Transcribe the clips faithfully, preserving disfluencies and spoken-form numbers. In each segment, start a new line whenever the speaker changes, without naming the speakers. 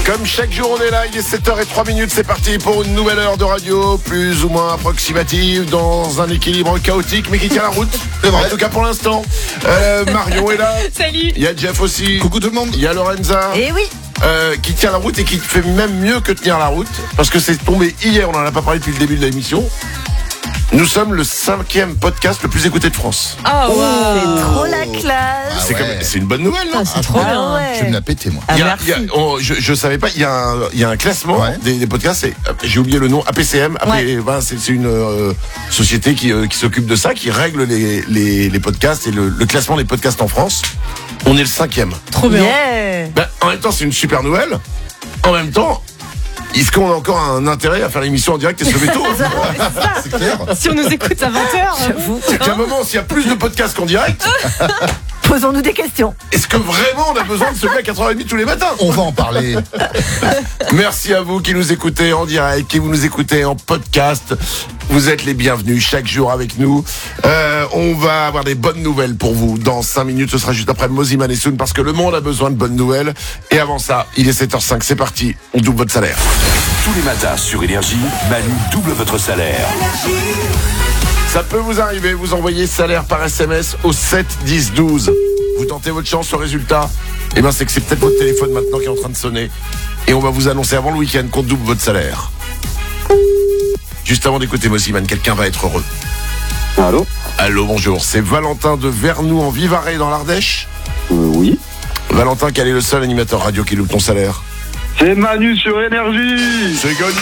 Comme chaque jour on est là, il est sept heures zéro trois minutes, c'est parti pour une nouvelle heure de radio, plus ou moins approximative, dans un équilibre chaotique, mais qui tient la route. C'est vrai. En tout cas pour l'instant. Euh, Marion est là.
Salut.
Il y a Jeff aussi.
Coucou tout le monde.
Il y a Lorenza.
Eh oui.
Euh, qui tient la route et qui fait même mieux que tenir la route, parce que c'est tombé hier, on en a pas parlé depuis le début de l'émission. Nous sommes le cinquième podcast le plus écouté de France.
Oh, wow.
C'est trop la classe.
C'est,
ouais.
comme- c'est une bonne nouvelle, non?
Ah, c'est trop
Ah
bien.
ouais.
Je vais me la péter moi.
Ah,
Il y a-
merci.
il y a- on- je, je savais pas, il y a un, il y a un classement
Ouais.
des, des podcasts, c'est, j'ai oublié le nom, A P C M. A P,
Ouais.
ben, c'est, c'est une euh, société qui, euh, qui s'occupe de ça, qui règle les, les, les podcasts et le, le classement des podcasts en France. On est le cinquième.
Trop bien.
Yeah.
Ben, en même temps, c'est une super nouvelle. En même temps, est-ce qu'on a encore un intérêt à faire l'émission en direct et se lever tôt?
C'est clair.
Si on nous écoute à vingt heures.
J'avoue.
C'est qu'à un moment, s'il y a plus de podcasts qu'en direct,
Posons-nous des questions.
est-ce que vraiment on a besoin de se lever à quatre heures trente tous les matins?
On va en parler.
Merci à vous qui nous écoutez en direct, qui vous nous écoutez en podcast. Vous êtes les bienvenus chaque jour avec nous. Euh, on va avoir des bonnes nouvelles pour vous dans cinq minutes. Ce sera juste après Moziman et Soun parce que le monde a besoin de bonnes nouvelles. Et avant ça, il est sept heures cinq. C'est parti. On double votre salaire.
Tous les matins sur Énergie, Manu double votre salaire.
Ça peut vous arriver. Vous envoyez salaire par S M S au sept dix douze. Vous tentez votre chance. Le résultat, eh ben, c'est que c'est peut-être votre téléphone maintenant qui est en train de sonner. Et on va vous annoncer avant le week-end qu'on double votre salaire. Juste avant d'écouter Moziman, quelqu'un va être heureux.
Allô?
Allô, bonjour. C'est Valentin de Vernoux en Vivarais dans l'Ardèche.
Euh, oui.
Valentin, quel est le seul animateur radio qui loupe ton salaire?
C'est Manu sur Énergie.
C'est gagné.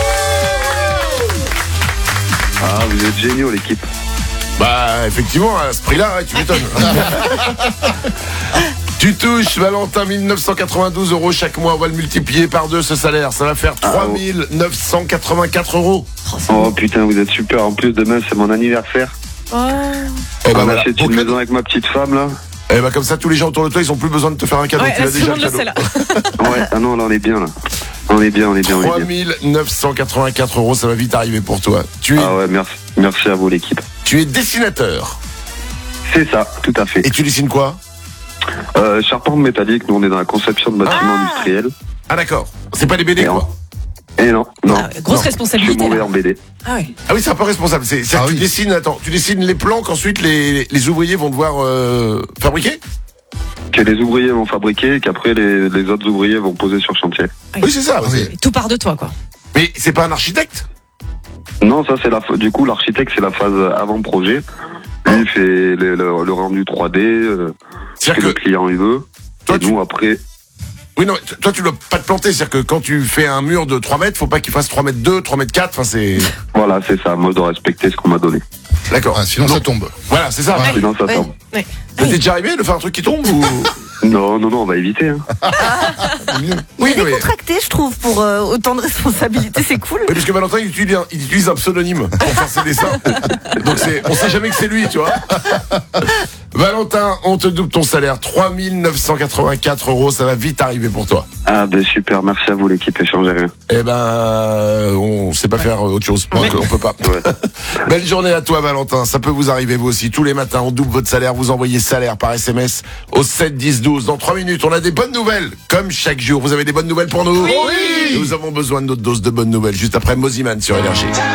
Ah, vous êtes géniaux l'équipe.
Bah, effectivement, à ce prix-là, ouais, tu m'étonnes. Tu touches, Valentin, mille neuf cent quatre-vingt-douze euros chaque mois. On va le multiplier par deux, ce salaire. Ça va faire trois mille neuf cent quatre-vingt-quatre euros.
Oh putain, vous êtes super. En plus, demain c'est mon anniversaire.
Oh.
Et bah,
On
voilà.
achète
Bon
une
cadeau.
maison avec ma petite femme là.
Et bah, comme ça, tous les gens autour de toi, ils ont plus besoin de te faire un cadeau.
Ouais,
Tu l'as
là,
déjà
tout
le
le monde le
cadeau.
sait là.
Ouais, ah non, là on est bien là. On est bien, on est bien, on
trois
est bien.
mille neuf cent quatre-vingt-quatre euros, ça va vite arriver pour toi. Tu es,
Ah ouais, merci. Merci à vous l'équipe.
tu es dessinateur.
C'est ça, tout à fait.
Et tu dessines quoi?
Euh, charpente métallique, nous on est dans la conception de bâtiments
Ah.
industriels.
Ah, d'accord. C'est pas des B D,
Et
quoi.
Et non, non.
Ah, grosse
Non.
responsabilité,
Je suis mauvais
là.
en B D.
Ah ouais.
Ah oui, c'est un peu responsable. C'est, c'est
Ah
que tu
oui.
dessines, attends, tu dessines les plans qu'ensuite les, les ouvriers vont devoir euh, fabriquer?
Que les ouvriers vont fabriquer et qu'après les, les autres ouvriers vont poser sur chantier.
Oui, c'est ça.
Ah oui.
c'est-
Tout part de toi, quoi.
Mais c'est pas un architecte?
Non, ça c'est la fa- du coup l'architecte c'est la phase avant-projet. Lui il fait le, le- le rendu trois D, euh, que
C'est-à-dire
le
que,
client il veut.
Toi,
et
tu-
nous après,
oui, non, t- toi, tu dois pas te planter. C'est-à-dire que quand tu fais un mur de trois mètres, faut pas qu'il fasse trois mètres deux, trois mètres quatre. Enfin, c'est,
voilà c'est ça. Moi je dois respecter ce qu'on m'a donné.
d'accord.
Ah, sinon
Donc,
ça tombe.
voilà, c'est ça.
Ouais.
Sinon ça
Ouais.
tombe.
Ouais.
Ça t'est déjà arrivé de faire un truc qui tombe ou?
Non non non on va éviter. Hein.
Mieux.
Oui,
Il est
mais,
décontracté, je trouve, pour euh, autant de responsabilités. C'est cool.
oui, parce que Valentin, il utilise, un, il utilise un pseudonyme pour faire ses dessins. Donc c'est, on sait jamais que c'est lui, tu vois. Valentin, on te double ton salaire. trois mille neuf cent quatre-vingt-quatre euros, ça va vite arriver pour toi.
Ah ben super, merci à vous l'équipe, échangez rien.
Eh ben, euh, on sait pas faire autre chose. Donc, on peut pas.
Ouais.
Belle journée à toi, Valentin. Ça peut vous arriver, vous aussi. Tous les matins, on double votre salaire. Vous envoyez salaire par S M S au sept dix douze. Dans trois minutes, on a des bonnes nouvelles. Comme chaque jour. Vous avez des bonnes nouvelles pour nous?
Oui.
Nous avons besoin de notre dose de bonnes nouvelles. Juste après Moziman sur Énergie.